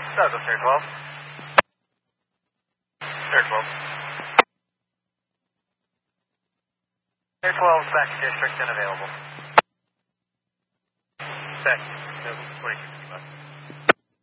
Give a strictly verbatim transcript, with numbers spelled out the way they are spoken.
Douglas, Air twelve. Air twelve. Air twelve, back to district and available. Back to twenty-two.